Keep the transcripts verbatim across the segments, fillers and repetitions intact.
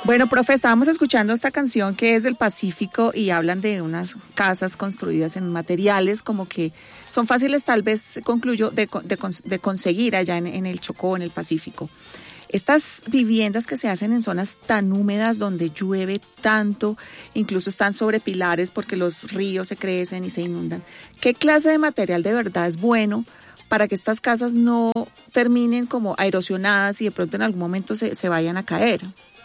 Bueno, profe, estábamos escuchando esta canción que es del Pacífico y hablan de unas casas construidas en materiales como que son fáciles, tal vez, concluyo, de, de, de conseguir allá en, en el Chocó, en el Pacífico. Estas viviendas que se hacen en zonas tan húmedas donde llueve tanto, incluso están sobre pilares porque los ríos se crecen y se inundan. ¿Qué clase de material de verdad es bueno para que estas casas no terminen como erosionadas y de pronto en algún momento se, se vayan a caer?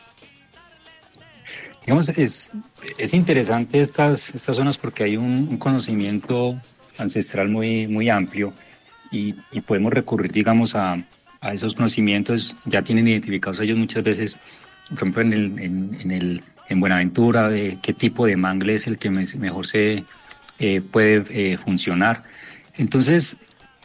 Digamos, es, es interesante estas, estas zonas porque hay un, un conocimiento ancestral muy, muy amplio y, y podemos recurrir, digamos, a, a esos conocimientos. Ya tienen identificados ellos muchas veces, por ejemplo, en, el, en, en, el, en Buenaventura, de qué tipo de mangle es el que me, mejor se eh, puede eh, funcionar. Entonces,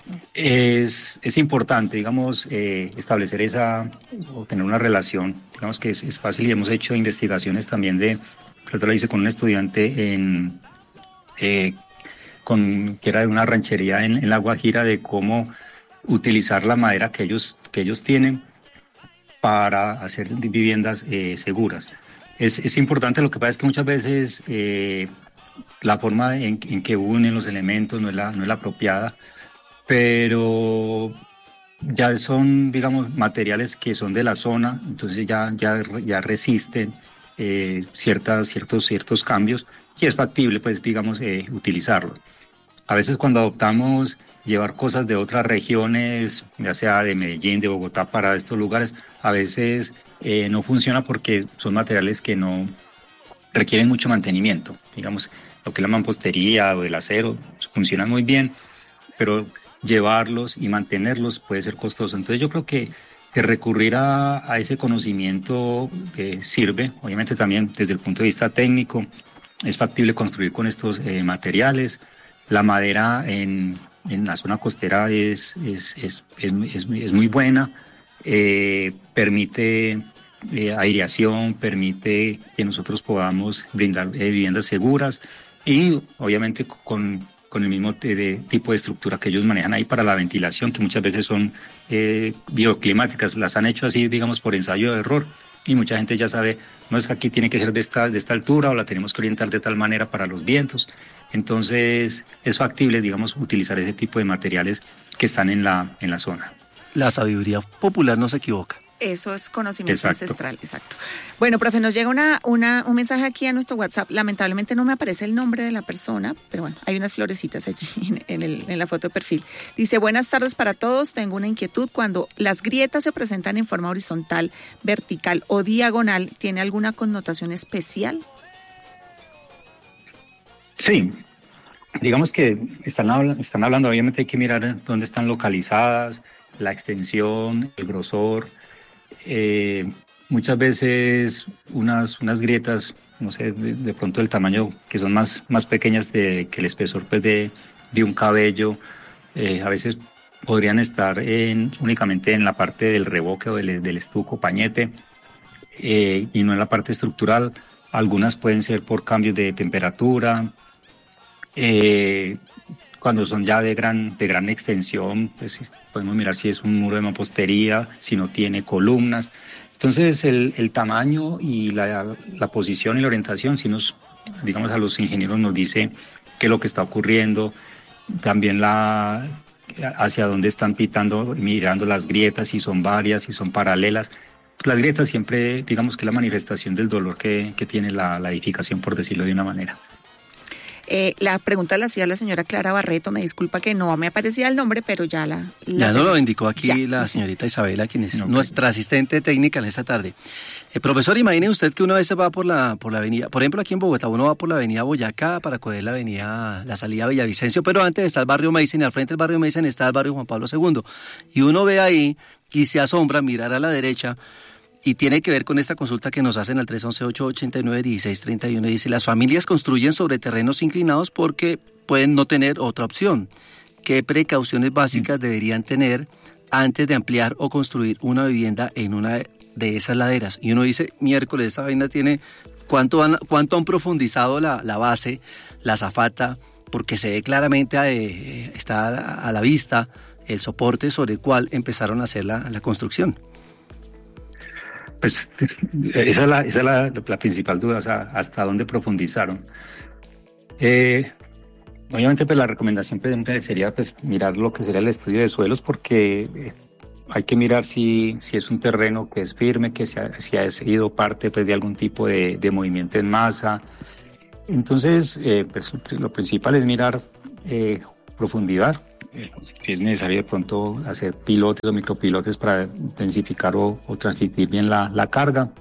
Es, es importante, digamos, eh, establecer esa o tener una relación. Digamos que es, es fácil y hemos hecho investigaciones también de, yo lo hice con un estudiante en, eh, con, que era de una ranchería en, en La Guajira, de cómo utilizar la madera que ellos, que ellos tienen para hacer viviendas eh, seguras. Es, es importante, lo que pasa es que muchas veces eh, la forma en, en que unen los elementos no es la, no es la apropiada, pero ya son, digamos, materiales que son de la zona, entonces ya, ya, ya resisten eh, ciertas, ciertos, ciertos cambios y es factible, pues, digamos, eh, utilizarlo. A veces cuando adoptamos llevar cosas de otras regiones, ya sea de Medellín, de Bogotá, para estos lugares, a veces eh, no funciona porque son materiales que no requieren mucho mantenimiento. Digamos, lo que es la mampostería o el acero, funcionan muy bien, pero llevarlos y mantenerlos puede ser costoso. Entonces yo creo que, que recurrir a, a ese conocimiento eh, sirve. Obviamente también desde el punto de vista técnico es factible construir con estos eh, materiales. La madera en, en la zona costera es, es, es, es, es, es muy buena, eh, permite eh, aireación, permite que nosotros podamos brindar eh, viviendas seguras y obviamente con con el mismo de, de tipo de estructura que ellos manejan ahí para la ventilación, que muchas veces son eh, bioclimáticas, las han hecho así, digamos, por ensayo de error, y mucha gente ya sabe, no es que aquí tiene que ser de esta, de esta altura o la tenemos que orientar de tal manera para los vientos. Entonces es factible, digamos, utilizar ese tipo de materiales que están en la, en la zona. La sabiduría popular no se equivoca. Eso es conocimiento Exacto. ancestral, exacto. Bueno, profe, nos llega una, una, un mensaje aquí a nuestro WhatsApp. Lamentablemente no me aparece el nombre de la persona, pero bueno, hay unas florecitas allí en, en, el, en la foto de perfil. Dice, buenas tardes para todos. Tengo una inquietud. Cuando las grietas se presentan en forma horizontal, vertical o diagonal, ¿tiene alguna connotación especial? Sí. Digamos que están, están hablando, obviamente hay que mirar dónde están localizadas, la extensión, el grosor. Eh, muchas veces unas, unas grietas, no sé, de, de pronto el tamaño, que son más, más pequeñas de, que el espesor pues, de, de un cabello, eh, a veces podrían estar en, únicamente en la parte del revoque o del, del estuco, pañete, eh, y no en la parte estructural. Algunas pueden ser por cambios de temperatura, eh, cuando son ya de gran, de gran extensión, pues podemos mirar si es un muro de mampostería, si no tiene columnas. Entonces el, el tamaño y la, la posición y la orientación, si nos, digamos, a los ingenieros nos dice qué es lo que está ocurriendo, también la, hacia dónde están pitando, mirando las grietas, si son varias, si son paralelas. Las grietas siempre, digamos, que es la manifestación del dolor que, que tiene la, la edificación, por decirlo de una manera. Eh, la pregunta la hacía la señora Clara Barreto, me disculpa que no me aparecía el nombre, pero ya la... la ya nos lo indicó aquí ya. La señorita Isabela, quien es Okay. nuestra asistente técnica en esta tarde. Eh, profesor, imagine usted que una vez se va por la, por la avenida, por ejemplo aquí en Bogotá, uno va por la avenida Boyacá para coger la avenida, la salida a Villavicencio, pero antes está el barrio Meissen y al frente del barrio Meissen está el barrio Juan Pablo segundo. Y uno ve ahí y se asombra mirar a la derecha. Y tiene que ver con esta consulta que nos hacen al tres once, ocho ochenta y nueve, dieciséis treinta y uno. Dice, las familias construyen sobre terrenos inclinados porque pueden no tener otra opción. ¿Qué precauciones básicas mm. deberían tener antes de ampliar o construir una vivienda en una de esas laderas? Y uno dice, miércoles, esa vaina tiene... ¿Cuánto han, cuánto han profundizado la, la base, la zafata? Porque se ve claramente, eh, está a la, a la vista el soporte sobre el cual empezaron a hacer la, la construcción. pues esa es la, esa es la, la principal duda, o sea, hasta dónde profundizaron. Eh, obviamente, pues la recomendación pues, sería pues mirar lo que sería el estudio de suelos, porque eh, hay que mirar si, si es un terreno que es firme, que si ha, si ha sido parte pues, de algún tipo de, de movimiento en masa. Entonces, eh, pues, lo principal es mirar eh, profundidad. Eh, si es necesario de pronto hacer pilotes o micropilotes para densificar o, o transmitir bien la, la carga.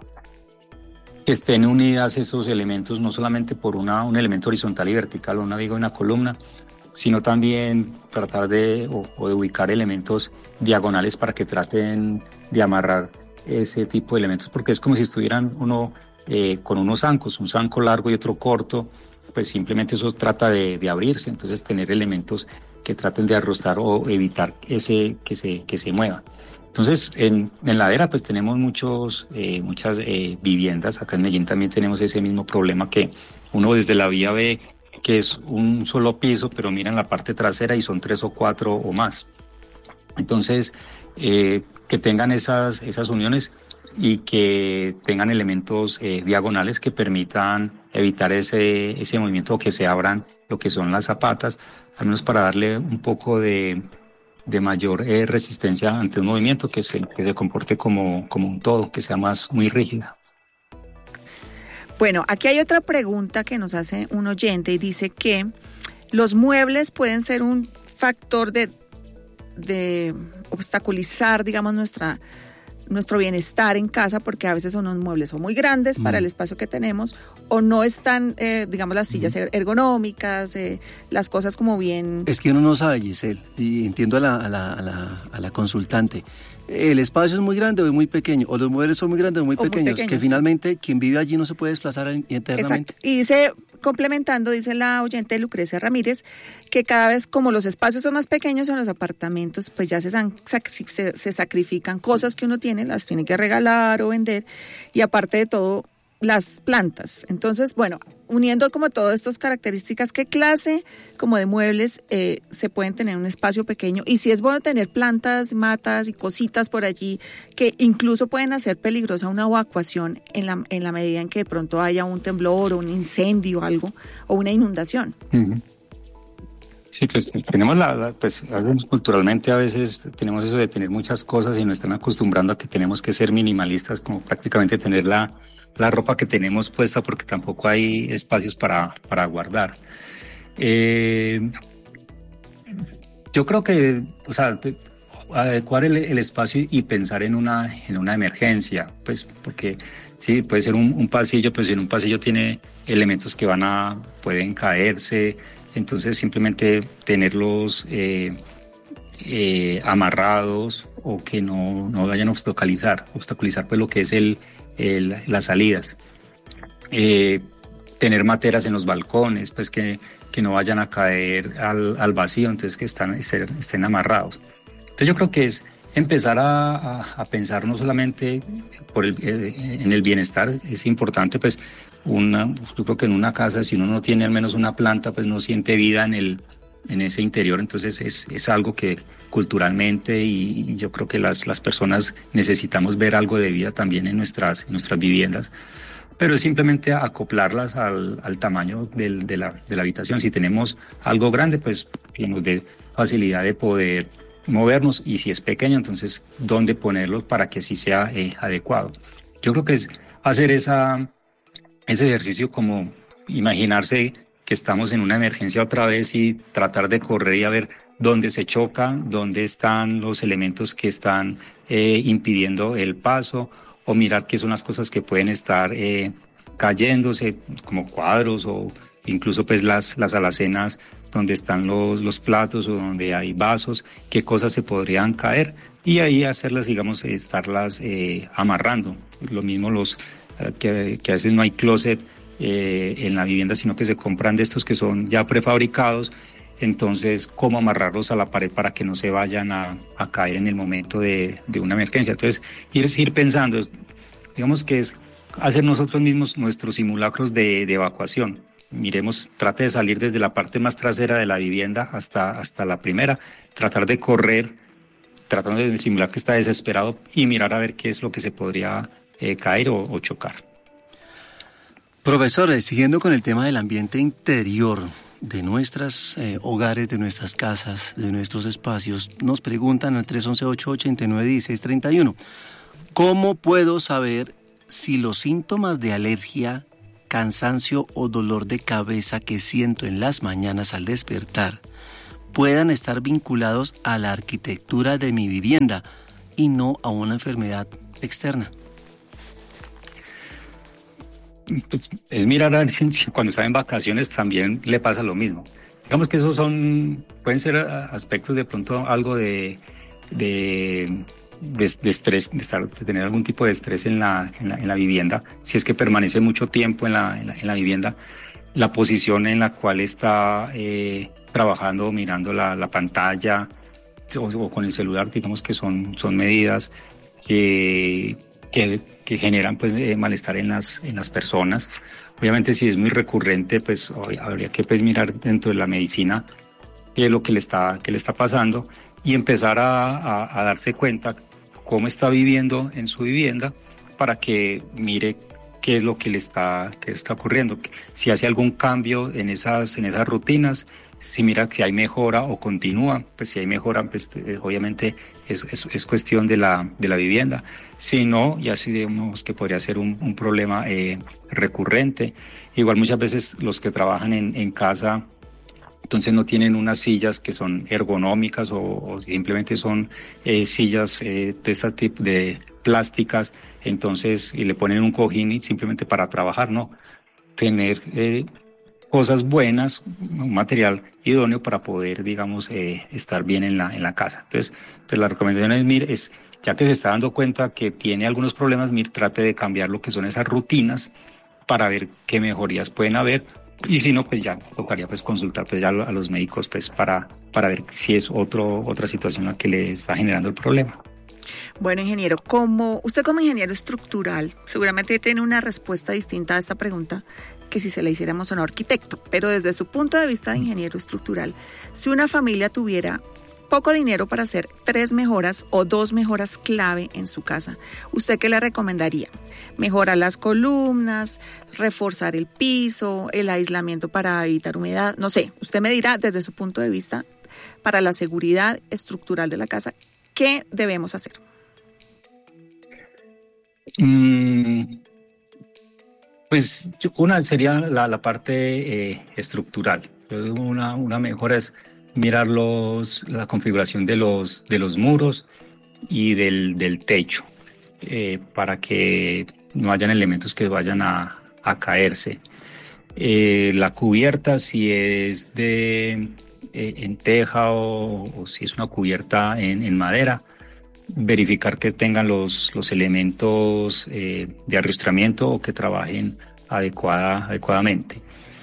Que estén unidas esos elementos no solamente por una, un elemento horizontal y vertical o una viga o una columna, sino también tratar de, o, o de ubicar elementos diagonales para que traten de amarrar ese tipo de elementos, porque es como si estuvieran uno eh, con unos zancos, un zanco largo y otro corto, pues simplemente eso trata de, de abrirse, entonces tener elementos que traten de arrostrar o evitar ese, que, se, que se mueva. Entonces, en, en Ladera pues tenemos muchos, eh, muchas eh, viviendas, acá en Medellín también tenemos ese mismo problema que uno desde la vía ve que es un solo piso, pero mira en la parte trasera y son tres o cuatro o más. Entonces, eh, que tengan esas, esas uniones y que tengan elementos eh, diagonales que permitan evitar ese, ese movimiento o que se abran lo que son las zapatas, al menos para darle un poco de, de mayor eh, resistencia ante un movimiento que se, que se comporte como, como un todo, que sea más muy rígida. Bueno, aquí hay otra pregunta que nos hace un oyente y dice que los muebles pueden ser un factor de, de obstaculizar, digamos, nuestra, nuestro bienestar en casa, porque a veces son unos muebles o muy grandes mm. para el espacio que tenemos, o no están, eh, digamos, las sillas mm. ergonómicas, eh, las cosas como bien... Es que uno no sabe, Giselle, y entiendo a la, a la, a la, a la consultante. El espacio es muy grande o es muy pequeño, o los muebles son muy grandes o muy, o pequeños, muy pequeños, que finalmente quien vive allí no se puede desplazar internamente. Exacto. Y dice, complementando, dice la oyente Lucrecia Ramírez, que cada vez como los espacios son más pequeños en los apartamentos, pues ya se, se, se sacrifican cosas que uno tiene, las tiene que regalar o vender, y aparte de todo, las plantas. Entonces, bueno, uniendo como todas estas características, ¿qué clase como de muebles eh, se pueden tener en un espacio pequeño? Y si es bueno tener plantas, matas y cositas por allí que incluso pueden hacer peligrosa una evacuación en la, en la medida en que de pronto haya un temblor o un incendio o algo, o una inundación. Uh-huh. Sí, pues tenemos la, la pues culturalmente a veces tenemos eso de tener muchas cosas y nos están acostumbrando a que tenemos que ser minimalistas, como prácticamente tener la la ropa que tenemos puesta porque tampoco hay espacios para, para guardar. Eh, yo creo que, o sea, adecuar el, el espacio y pensar en una, en una emergencia, pues porque sí, puede ser un, un pasillo, pues en un pasillo tiene elementos que van a, pueden caerse, entonces simplemente tenerlos eh, eh, amarrados o que no, no vayan a obstaculizar, obstaculizar pues lo que es el El, las salidas, eh, tener materas en los balcones, pues que, que no vayan a caer al, al vacío, entonces que están, estén, estén amarrados. Entonces yo creo que es empezar a, a, a pensar no solamente por el, eh, en el bienestar, es importante pues una, yo creo que en una casa si uno no tiene al menos una planta pues no siente vida en el en ese interior, entonces es, es algo que culturalmente y, y yo creo que las, las personas necesitamos ver algo de vida también en nuestras, en nuestras viviendas, pero es simplemente acoplarlas al, al tamaño del, de, la, de la habitación. Si tenemos algo grande, pues que nos dé facilidad de poder movernos, y si es pequeño, entonces dónde ponerlo para que sí sea eh, adecuado. Yo creo que es hacer esa, ese ejercicio como imaginarse que estamos en una emergencia otra vez y tratar de correr y a ver dónde se choca, dónde están los elementos que están eh, impidiendo el paso, o mirar qué son las cosas que pueden estar eh, cayéndose, como cuadros o incluso pues las, las alacenas donde están los, los platos o donde hay vasos, qué cosas se podrían caer, y ahí hacerlas, digamos, estarlas eh, amarrando. Lo mismo los eh, que, que a veces no hay closet Eh, en la vivienda, sino que se compran de estos que son ya prefabricados, entonces cómo amarrarlos a la pared para que no se vayan a, a caer en el momento de, de una emergencia. Entonces ir, ir pensando, digamos que es hacer nosotros mismos nuestros simulacros de, de evacuación. Miremos, trate de salir desde la parte más trasera de la vivienda hasta, hasta la primera, tratar de correr, tratando de simular que está desesperado y mirar a ver qué es lo que se podría eh, caer o, o chocar. Profesor, siguiendo con el tema del ambiente interior de nuestros eh, hogares, de nuestras casas, de nuestros espacios, nos preguntan al tres once, ocho ochenta y nueve, dieciséis treinta y uno, ¿cómo puedo saber si los síntomas de alergia, cansancio o dolor de cabeza que siento en las mañanas al despertar puedan estar vinculados a la arquitectura de mi vivienda y no a una enfermedad externa? Pues es mirar a ver si, si cuando está en vacaciones también le pasa lo mismo. Digamos que esos son, pueden ser aspectos de pronto algo de, de, de, de estrés, de, estar, de tener algún tipo de estrés en la, en la, en la vivienda. Si es que permanece mucho tiempo en la, en la, en la vivienda, la posición en la cual está eh, trabajando, mirando la, la pantalla o, o con el celular, digamos que son, son medidas que, que, que generan pues eh, malestar en las, en las personas. Obviamente si es muy recurrente, pues habría que pues, mirar dentro de la medicina qué es lo que le está, qué le está pasando y empezar a, a, a darse cuenta cómo está viviendo en su vivienda para que mire qué es lo que le está, qué está ocurriendo, si hace algún cambio en esas, en esas rutinas, si mira que hay mejora o continúa, pues si hay mejora, pues obviamente es, es, es cuestión de la, de la vivienda. Si no, ya sí vemos que podría ser un, un problema eh, recurrente. Igual muchas veces los que trabajan en, en casa, entonces no tienen unas sillas que son ergonómicas o, o simplemente son eh, sillas eh, de este tipo de plásticas, entonces y le ponen un cojín y simplemente para trabajar, no, tener eh, cosas buenas, un material idóneo para poder, digamos, eh, estar bien en la en la casa. Entonces, pues la recomendación es, mire, es, ya que se está dando cuenta que tiene algunos problemas, mire, trate de cambiar lo que son esas rutinas para ver qué mejorías pueden haber. Y si no, pues ya tocaría pues consultar pues ya a los médicos pues para, para ver si es otro, otra situación la que le está generando el problema. Bueno, ingeniero, como usted como ingeniero estructural seguramente tiene una respuesta distinta a esta pregunta que si se la hiciéramos a un arquitecto, pero desde su punto de vista de ingeniero estructural, si una familia tuviera poco dinero para hacer tres mejoras o dos mejoras clave en su casa, ¿usted qué le recomendaría? Mejorar las columnas, reforzar el piso, el aislamiento para evitar humedad, no sé, usted me dirá desde su punto de vista para la seguridad estructural de la casa, ¿qué debemos hacer? Mm, pues una sería la, la parte eh, estructural, una, una mejora es mirar los, la configuración de los, de los muros y del, del techo eh, para que no hayan elementos que vayan a, a caerse. Eh, la cubierta, si es de eh, en teja o, o si es una cubierta en, en madera, verificar que tengan los, los elementos eh, de arrastramiento o que trabajen adecuada, adecuadamente.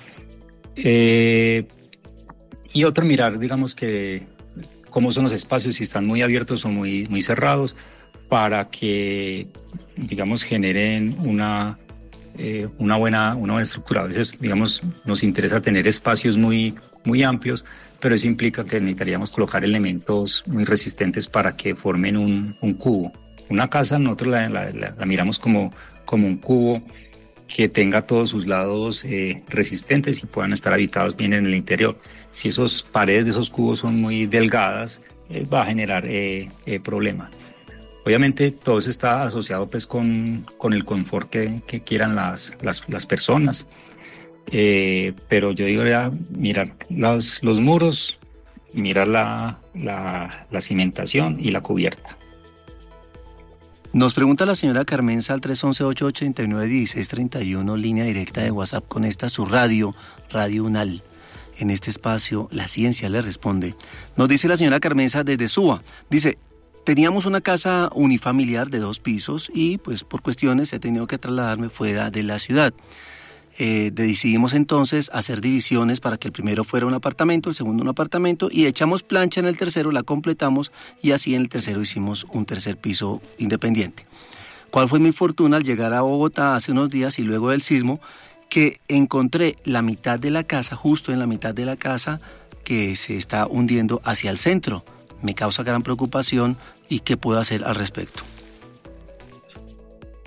Eh, y otro, mirar, digamos, que cómo son los espacios, si están muy abiertos o muy, muy cerrados, para que, digamos, generen una, eh, una, buena, una buena estructura. A veces, digamos, nos interesa tener espacios muy, muy amplios, pero eso implica que necesitaríamos colocar elementos muy resistentes para que formen un, un cubo. Una casa nosotros la, la, la, la miramos como, como un cubo que tenga todos sus lados eh, resistentes y puedan estar habitados bien en el interior. Si esas paredes de esos cubos son muy delgadas, eh, va a generar eh, eh, problemas. Obviamente todo eso está asociado pues con, con el confort que, que quieran las, las, las personas. Eh, pero yo digo ya, mirar los, los muros, mirar la, la, la cimentación y la cubierta. Nos pregunta la señora Carmenza al tres once, ocho ochenta y nueve, dieciséis treinta y uno, línea directa de WhatsApp con esta su radio, Radio Unal. En este espacio, la ciencia le responde. Nos dice la señora Carmenza desde Suba, dice, teníamos una casa unifamiliar de dos pisos y pues por cuestiones he tenido que trasladarme fuera de la ciudad. Eh, decidimos entonces hacer divisiones para que el primero fuera un apartamento, el segundo un apartamento y echamos plancha en el tercero, la completamos y así en el tercero hicimos un tercer piso independiente. ¿Cuál fue mi fortuna al llegar a Bogotá hace unos días y luego del sismo? Que encontré la mitad de la casa, justo en la mitad de la casa que se está hundiendo hacia el centro. Me causa gran preocupación y ¿qué puedo hacer al respecto?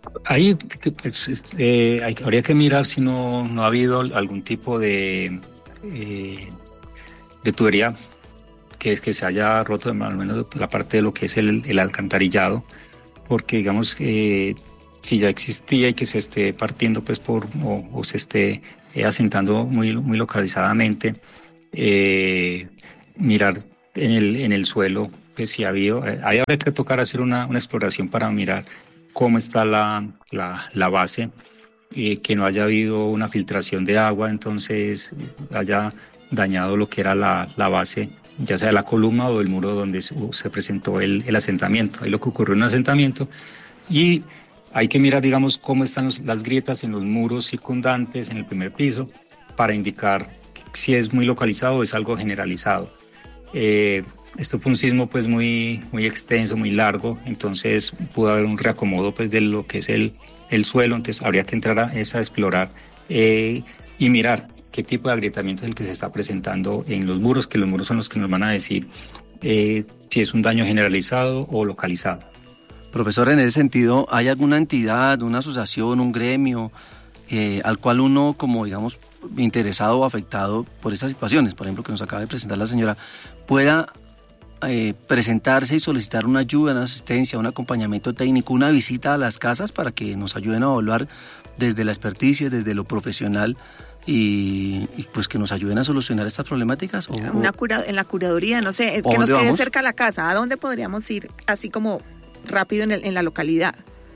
Ahí pues, eh, hay, habría que mirar si no, no ha habido algún tipo de, eh, de tubería que, que se haya roto, al menos la parte de lo que es el, el alcantarillado, porque digamos que eh, si ya existía y que se esté partiendo pues por o, o se esté eh, asentando muy, muy localizadamente, eh, mirar en el, en el suelo pues si ha habido, eh, ahí habría que tocar hacer una, una exploración para mirar cómo está la, la, la base, eh, que no haya habido una filtración de agua, entonces haya dañado lo que era la, la base, ya sea la columna o el muro donde se, se presentó el, el asentamiento. Ahí lo que ocurrió en un asentamiento, y hay que mirar, digamos, cómo están los, las grietas en los muros circundantes en el primer piso para indicar si es muy localizado o es algo generalizado. Eh, esto fue un sismo pues muy, muy extenso, muy largo, entonces pudo haber un reacomodo pues de lo que es el, el suelo, entonces habría que entrar a, esa, a explorar eh, y mirar qué tipo de agrietamiento es el que se está presentando en los muros, que los muros son los que nos van a decir eh, si es un daño generalizado o localizado. Profesor, en ese sentido, ¿hay alguna entidad, una asociación, un gremio eh, al cual uno como, digamos, interesado o afectado por estas situaciones, por ejemplo, que nos acaba de presentar la señora, pueda eh, presentarse y solicitar una ayuda, una asistencia, un acompañamiento técnico, una visita a las casas para que nos ayuden a evaluar desde la experticia, desde lo profesional y, y pues que nos ayuden a solucionar estas problemáticas? O, una cura, en la curaduría, no sé, que nos quede cerca la casa, ¿a dónde podríamos ir así como rápido en, el, en la localidad?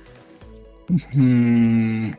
Mm,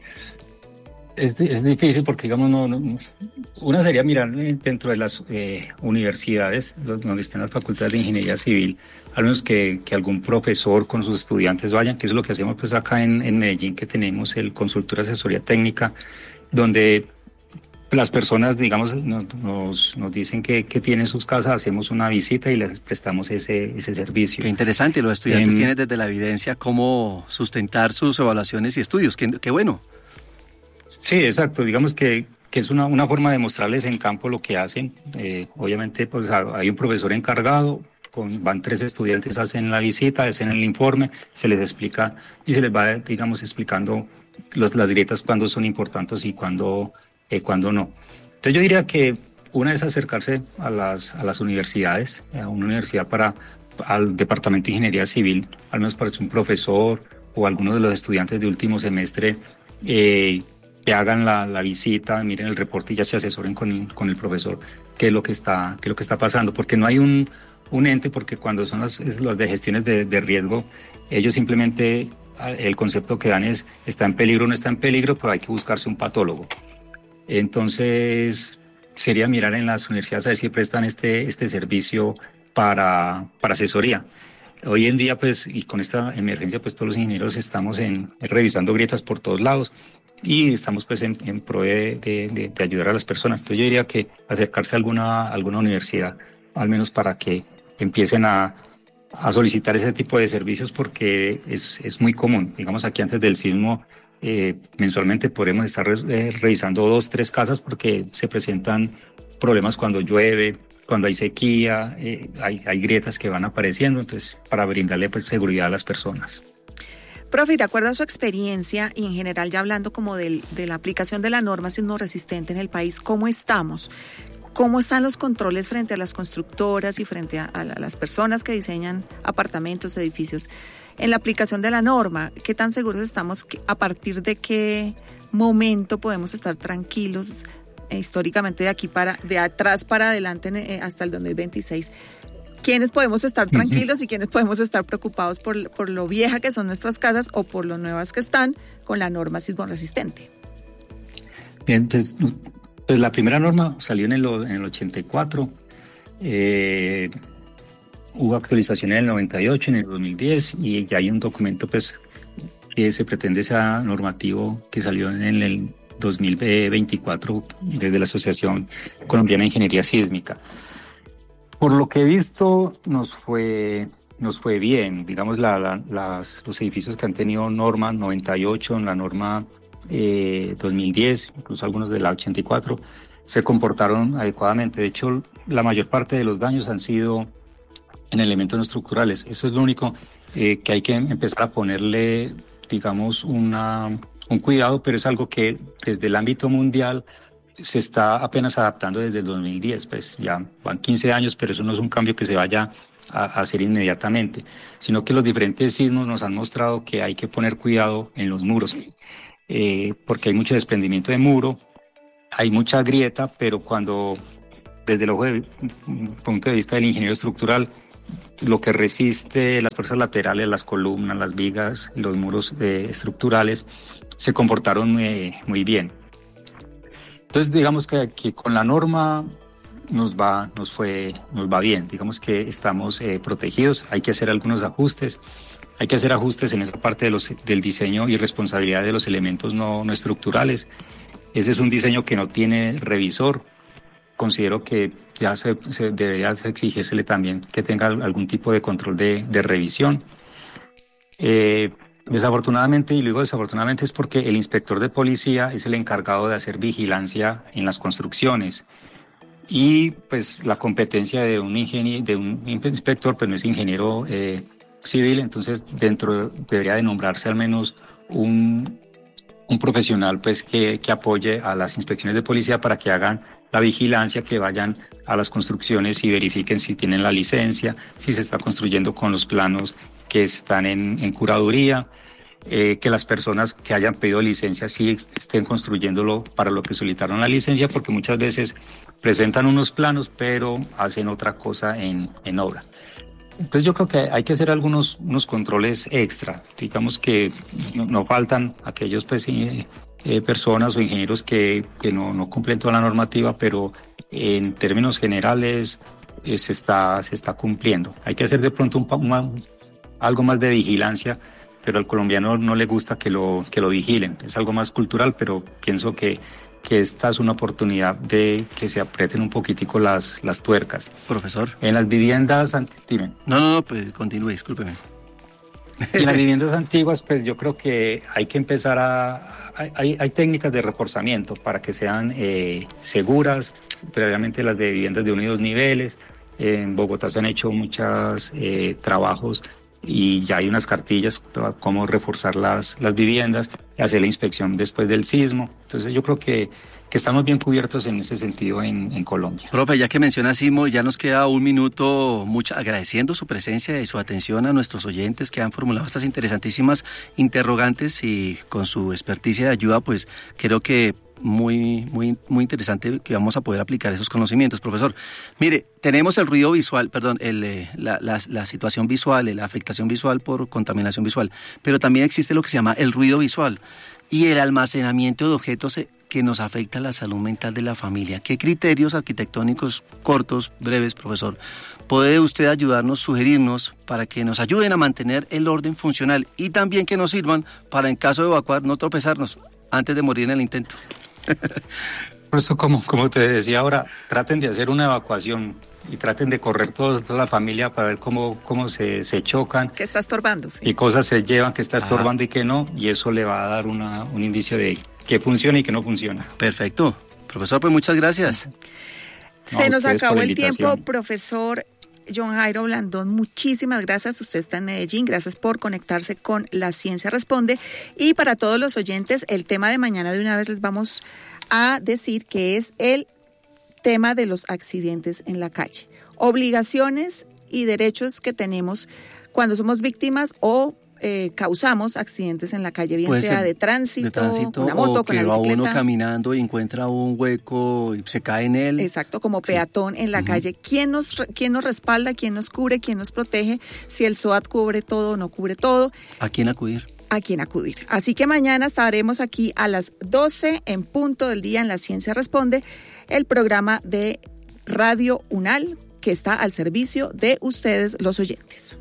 es, es difícil porque, digamos, no, no, una sería mirar dentro de las eh, universidades donde están las facultades de ingeniería civil, al menos que, que algún profesor con sus estudiantes vayan, que eso es lo que hacemos pues acá en, en Medellín, que tenemos el consultorio de asesoría técnica, donde las personas, digamos, nos, nos, nos dicen que, que tienen sus casas, hacemos una visita y les prestamos ese, ese servicio. Qué interesante, los estudiantes eh, tienen desde la evidencia cómo sustentar sus evaluaciones y estudios, qué, qué bueno. Sí, exacto, digamos que, que es una, una forma de mostrarles en campo lo que hacen. Eh, obviamente pues hay un profesor encargado, con, van tres estudiantes, hacen la visita, hacen el informe, se les explica y se les va, digamos, explicando los, las grietas cuándo son importantes y cuándo... Eh, cuando no. Entonces yo diría que una es acercarse a las, a las universidades, a una universidad para, al departamento de ingeniería civil, al menos para un profesor o algunos de los estudiantes de último semestre eh, que hagan la, la visita, miren el reporte y ya se asesoren con, con el profesor qué es lo que está, qué es lo que está pasando, porque no hay un, un ente, porque cuando son las, las de gestiones de, de riesgo, ellos simplemente el concepto que dan es está en peligro o no está en peligro, pero hay que buscarse un patólogo. Entonces, sería mirar en las universidades a ver si prestan este, este servicio para, para asesoría. Hoy en día, pues, y con esta emergencia, pues todos los ingenieros estamos en, revisando grietas por todos lados y estamos pues en, en pro de, de, de, de ayudar a las personas. Entonces yo diría que acercarse a alguna, alguna universidad, al menos para que empiecen a, a solicitar ese tipo de servicios, porque es, es muy común. Digamos, aquí antes del sismo, Eh, mensualmente podremos estar eh, revisando dos, tres casas porque se presentan problemas cuando llueve, cuando hay sequía, eh, hay, hay grietas que van apareciendo, entonces para brindarle pues, seguridad a las personas. Profe, de acuerdo a su experiencia y en general ya hablando como del, de la aplicación de la norma sismo resistente en el país, ¿cómo estamos? ¿Cómo están los controles frente a las constructoras y frente a, a las personas que diseñan apartamentos, edificios? En la aplicación de la norma, ¿qué tan seguros estamos? ¿A partir de qué momento podemos estar tranquilos eh, históricamente de aquí para, de atrás para adelante eh, hasta el dos mil veintiséis? ¿Quiénes podemos estar tranquilos uh-huh. y quiénes podemos estar preocupados por, por lo vieja que son nuestras casas o por lo nuevas que están con la norma sismo resistente? Bien, pues, pues la primera norma salió en el, en el ochenta y cuatro. Eh, Hubo actualizaciones en el noventa y ocho, en el dos mil diez, y ya hay un documento pues que se pretende sea normativo que salió en el dos mil veinticuatro desde la Asociación Colombiana de Ingeniería Sísmica. Por lo que he visto, nos fue, nos fue bien. Digamos, la, la, las, los edificios que han tenido norma noventa y ocho, en la norma eh, dos mil diez, incluso algunos de la ochenta y cuatro, se comportaron adecuadamente. De hecho, la mayor parte de los daños han sido en elementos no estructurales. Eso es lo único eh, que hay que empezar a ponerle digamos, una, un cuidado, pero es algo que desde el ámbito mundial se está apenas adaptando desde el dos mil diez, pues ya van quince años, pero eso no es un cambio que se vaya a, a hacer inmediatamente, sino que los diferentes sismos nos han mostrado que hay que poner cuidado en los muros, eh, porque hay mucho desprendimiento de muro, hay mucha grieta, pero cuando desde el ojo de, punto de vista del ingeniero estructural, lo que resiste las fuerzas laterales, las columnas, las vigas, los muros eh, estructurales, se comportaron eh, muy bien. Entonces, digamos que, que con la norma nos va, nos fue, nos va bien. Digamos que estamos eh, protegidos. Hay que hacer algunos ajustes. Hay que hacer ajustes en esa parte de los, del diseño y responsabilidad de los elementos no, no estructurales. Ese es un diseño que no tiene revisor. Considero que ya se, se debería exigírsele también que tenga algún tipo de control de, de revisión. Eh, desafortunadamente, y lo digo desafortunadamente, es porque el inspector de policía es el encargado de hacer vigilancia en las construcciones. Y pues la competencia de un ingeniero, de un inspector, pues no es ingeniero eh, civil, entonces dentro debería de nombrarse al menos un, un profesional pues que, que apoye a las inspecciones de policía para que hagan la vigilancia, que vayan a las construcciones y verifiquen si tienen la licencia, si se está construyendo con los planos que están en, en curaduría, eh, que las personas que hayan pedido licencia sí estén construyéndolo para lo que solicitaron la licencia, porque muchas veces presentan unos planos pero hacen otra cosa en, en obra. Entonces yo creo que hay que hacer algunos unos controles extra, digamos que no, no faltan aquellos pues, eh, eh, personas o ingenieros que, que no, no cumplen toda la normativa, pero en términos generales eh, se, está, se está cumpliendo. Hay que hacer de pronto un, un, algo más de vigilancia, pero al colombiano no le gusta que lo, que lo vigilen, es algo más cultural, pero pienso que que esta es una oportunidad de que se aprieten un poquitico las, las tuercas. Profesor. En las viviendas antiguas... No, no, no, pues continúe, discúlpeme. En las viviendas antiguas, pues yo creo que hay que empezar a... Hay, hay técnicas de reforzamiento para que sean eh, seguras, previamente las de viviendas de uno y dos niveles. En Bogotá se han hecho muchos eh, trabajos y ya hay unas cartillas para cómo reforzar las, las viviendas y hacer la inspección después del sismo. Entonces yo creo que, que estamos bien cubiertos en ese sentido en, en Colombia. Profe, ya que menciona sismo, ya nos queda un minuto mucha, agradeciendo su presencia y su atención a nuestros oyentes que han formulado estas interesantísimas interrogantes, y con su experticia de ayuda, pues creo que muy, muy, muy interesante que vamos a poder aplicar esos conocimientos. Profesor, mire, tenemos el ruido visual, perdón, el, eh, la, la, la situación visual, la afectación visual por contaminación visual, pero también existe lo que se llama el ruido visual y el almacenamiento de objetos que nos afecta a la salud mental de la familia. ¿Qué criterios arquitectónicos cortos, breves, profesor, puede usted ayudarnos, sugerirnos para que nos ayuden a mantener el orden funcional y también que nos sirvan para, en caso de evacuar, no tropezarnos antes de morir en el intento? Por eso, como, como te decía ahora, traten de hacer una evacuación y traten de correr todos, toda la familia para ver cómo, cómo se, se chocan. ¿Qué está estorbando? Sí. Y cosas se llevan, que está estorbando ah. y que no, y eso le va a dar una, un indicio de que funciona y que no funciona. Perfecto. Profesor, pues muchas gracias. Se no, nos acabó el tiempo, profesor John Jairo Blandón, muchísimas gracias. Usted está en Medellín, gracias por conectarse con La Ciencia Responde. Y para todos los oyentes, el tema de mañana de una vez les vamos a decir que es el tema de los accidentes en la calle. Obligaciones y derechos que tenemos cuando somos víctimas o eh, causamos accidentes en la calle, bien Puede sea de tránsito, de tránsito, una moto, o con la que va bicicleta. uno caminando y encuentra un hueco y se cae en él. Exacto, como peatón sí. en la uh-huh. calle. ¿Quién nos, ¿Quién nos respalda, quién nos cubre, quién nos protege? Si el SOAT cubre todo o no cubre todo. ¿A quién acudir? A quién acudir. Así que mañana estaremos aquí a las doce en punto del día en La Ciencia Responde, el programa de Radio UNAL que está al servicio de ustedes, los oyentes.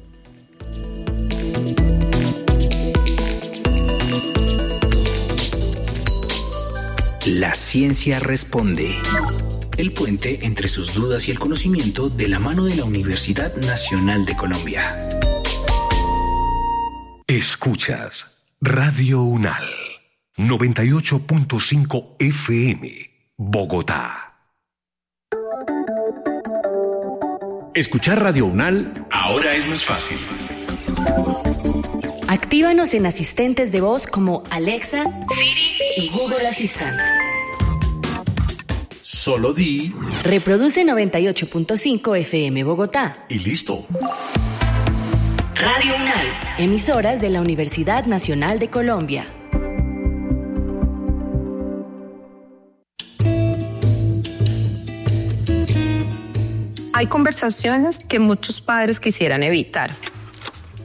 La Ciencia Responde. El puente entre sus dudas y el conocimiento de la mano de la Universidad Nacional de Colombia. Escuchas Radio UNAL noventa y ocho punto cinco F M, Bogotá. Escuchar Radio UNAL ahora es más fácil. Actívanos en asistentes de voz como Alexa, Siri y Google Assistant. Solo di... Reproduce noventa y ocho punto cinco F M Bogotá. Y listo. Radio UNAL, emisoras de la Universidad Nacional de Colombia. Hay conversaciones que muchos padres quisieran evitar.